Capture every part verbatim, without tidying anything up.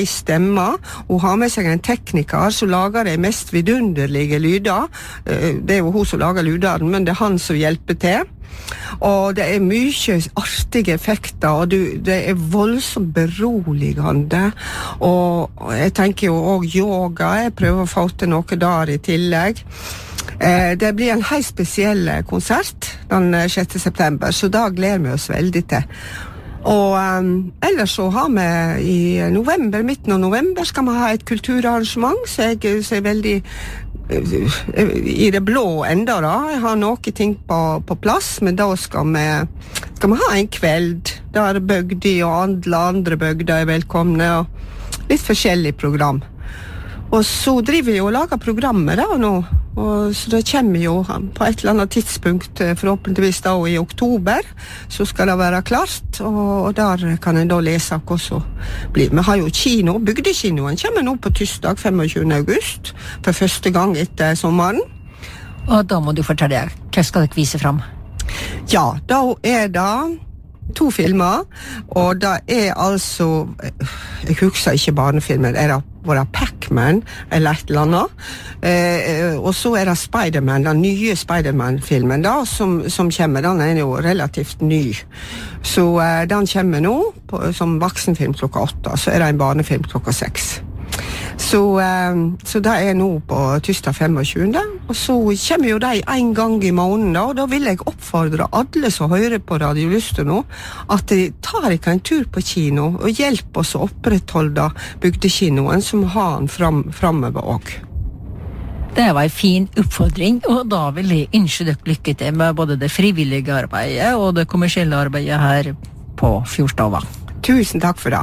viss stemme. Hun har med seg en tekniker som lager de mest vidunderlige lyder. Det er jo hun som lager lydene, men det er han som hjelper til. Og det er mye artige effekter, og du, det er voldsomt beroligende. Og jeg tenker jo også yoga, jeg prøver å få til noe der i tillegg. Eh, det blir en helt spesiell konsert den sjette september, så da gleder vi oss veldig til. Og um, ellers så har vi i november, midten av november, skal vi ha et kulturarrangement, så jeg så er veldig uh, i det blå enda da. Jeg har noen ting på, på plass, men da skal vi, skal vi ha en kveld der bygder og andre, andre bygder er velkomne, og litt forskjellig program. Og så driver vi jo og lager programmer da nå, og så det kommer jo på et eller annet tidspunkt, forhåpentligvis da i oktober, så skal det være klart, og der kan en da lese hva som blir. Vi har jo kino, bygdekinoen kommer nå på tirsdag femogtjuende august, for første gang etter sommeren. Og da må du fortelle, hva skal dere vise frem? Ja, da er det to filmer, og det er altså, jeg husker ikke barnefilmen, er det var Pac-Man eller et eller annet, eh, og så er det Spider-Man, den nye Spider-Man-filmen da, som, som kommer, den er jo relativt ny, så eh, den kommer nå på, som voksenfilm klokka åtte, så er det en barnefilm klokka seks. Så, eh, så det er nå på tirsdag femogtjuende, og så kommer jo de en gang i måneden da, og da vil jeg oppfordre alle som hører på Radio Lyster nå, at de tar ikke en tur på kino, og hjelper oss å opprettholde bygdekinoen, som har den fram, fremover også. Det var en fin oppfordring, og da vil jeg ønske dere lykke til med både det frivillige arbeidet og det kommersielle arbeidet her på Fjordstava. Tusen takk for det.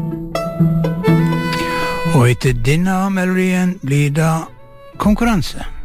Og etter denne melodien blir det konkurranse.